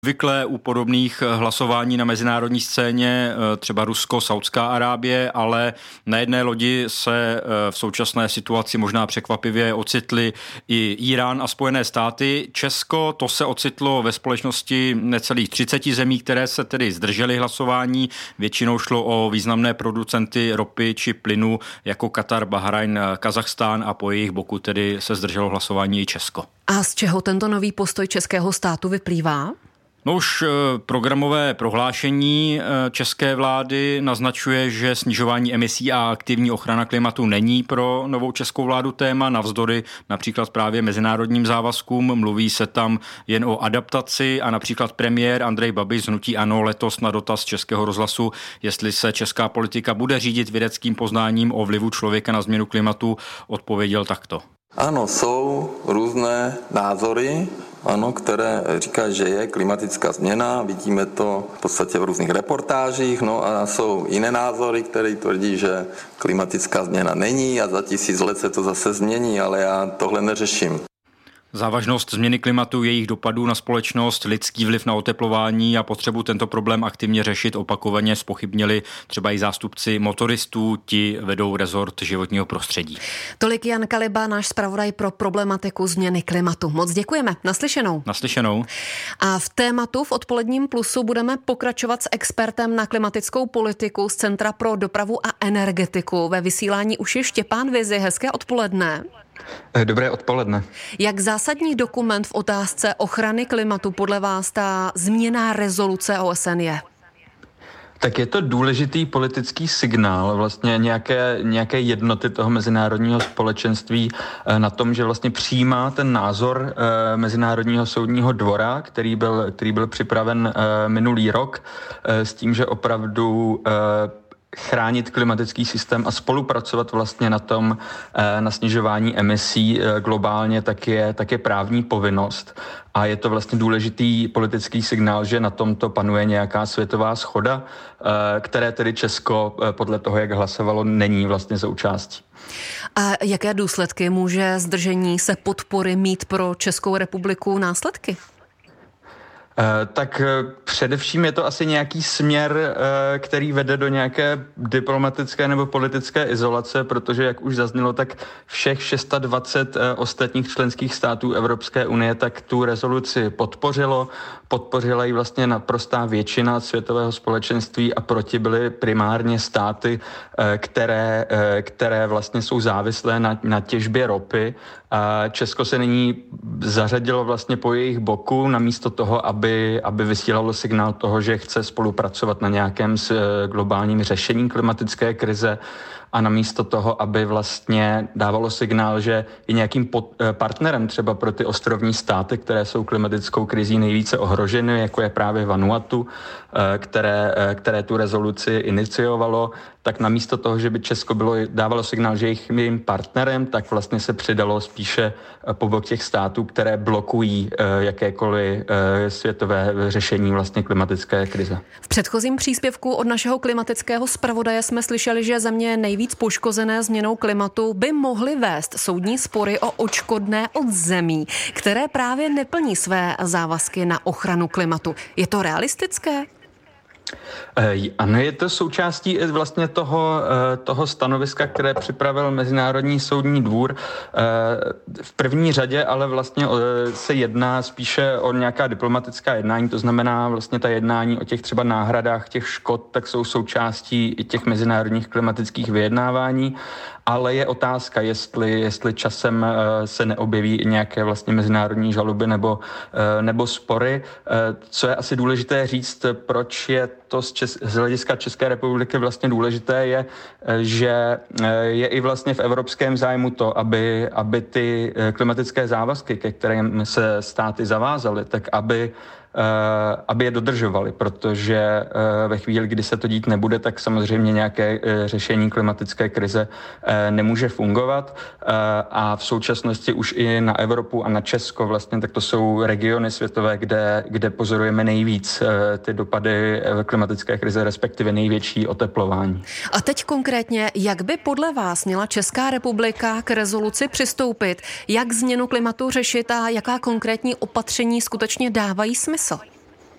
Obvykle u podobných hlasování na mezinárodní scéně třeba Rusko, Saudská Arábie, ale na jedné lodi se v současné situaci možná překvapivě ocitli i Irán a Spojené státy. Česko to se ocitlo ve společnosti necelých 30 zemí, které se tedy zdržely hlasování. Většinou šlo o významné producenty ropy či plynu jako Katar, Bahrajn, Kazachstán a po jejich boku tedy se zdrželo hlasování i Česko. A z čeho tento nový postoj českého státu vyplývá? No už programové prohlášení české vlády naznačuje, že snižování emisí a aktivní ochrana klimatu není pro novou českou vládu téma, navzdory například právě mezinárodním závazkům. Mluví se tam jen o adaptaci a například premiér Andrej Babiš z hnutí ANO letos na dotaz Českého rozhlasu, jestli se česká politika bude řídit vědeckým poznáním o vlivu člověka na změnu klimatu, odpověděl takto. Ano, jsou různé názory, ano, které říkají, že je klimatická změna, vidíme to v podstatě v různých reportážích, no a jsou jiné názory, které tvrdí, že klimatická změna není a za 1000 let se to zase změní, ale já tohle neřeším. Závažnost změny klimatu, jejich dopadů na společnost, lidský vliv na oteplování a potřebu tento problém aktivně řešit opakovaně zpochybnili třeba i zástupci motoristů, ti vedou rezort životního prostředí. Tolik Jan Kaliba, náš zpravodaj pro problematiku změny klimatu. Moc děkujeme. Naslyšenou. Naslyšenou. A v tématu v odpoledním plusu budeme pokračovat s expertem na klimatickou politiku z Centra pro dopravu a energetiku. Ve vysílání už je Štěpán Vizi. Hezké odpoledne. Dobré odpoledne. Jak zásadní dokument v otázce ochrany klimatu podle vás ta zmíněná rezoluce OSN je? Tak je to důležitý politický signál vlastně nějaké jednoty toho mezinárodního společenství na tom, že vlastně přijímá ten názor Mezinárodního soudního dvora, který byl připraven minulý rok s tím, že opravdu chránit klimatický systém a spolupracovat vlastně na tom, na snižování emisí globálně, tak je právní povinnost. A je to vlastně důležitý politický signál, že na tomto panuje nějaká světová shoda, které tedy Česko podle toho, jak hlasovalo, není vlastně součástí. A jaké důsledky může zdržení se podpory mít pro Českou republiku následky? Tak především je to asi nějaký směr, který vede do nějaké diplomatické nebo politické izolace, protože, jak už zaznělo, tak všech 26 ostatních členských států Evropské unie tak tu rezoluci podpořila ji vlastně naprostá většina světového společenství a proti byly primárně státy, které vlastně jsou závislé na těžbě ropy. A Česko se nyní zařadilo vlastně po jejich boku namísto toho, aby vysílalo signál toho, že chce spolupracovat na nějakém globálním řešení klimatické krize a namísto toho, aby vlastně dávalo signál, že je nějakým partnerem třeba pro ty ostrovní státy, které jsou klimatickou krizí nejvíce ohroženy, jako je právě Vanuatu, které tu rezoluci iniciovalo, tak namísto toho, že by Česko dávalo signál, že je jejím partnerem, tak vlastně se přidalo spíše po bok těch států, které blokují jakékoliv světové řešení vlastně klimatické krize. V předchozím příspěvku od našeho klimatického zpravodaje jsme slyšeli, že země nejvíc poškozené změnou klimatu by mohly vést soudní spory o odškodné od zemí, které právě neplní své závazky na ochranu klimatu. Je to realistické? Ano, je to součástí vlastně toho stanoviska, které připravil Mezinárodní soudní dvůr. V první řadě ale vlastně se jedná spíše o nějaká diplomatická jednání, to znamená vlastně ta jednání o těch třeba náhradách těch škod, tak jsou součástí i těch mezinárodních klimatických vyjednávání, ale je otázka, jestli časem se neobjeví i nějaké vlastně mezinárodní žaloby nebo spory. Co je asi důležité říct, proč je to z hlediska České republiky vlastně důležité, je, že je i vlastně v evropském zájmu to, aby ty klimatické závazky, ke kterým se státy zavázaly, tak aby je dodržovali, protože ve chvíli, kdy se to dít nebude, tak samozřejmě nějaké řešení klimatické krize nemůže fungovat a v současnosti už i na Evropu a na Česko vlastně, tak to jsou regiony světové, kde pozorujeme nejvíc ty dopady klimatické krize, respektive největší oteplování. A teď konkrétně, jak by podle vás měla Česká republika k rezoluci přistoupit, jak změnu klimatu řešit a jaká konkrétní opatření skutečně dávají smysl?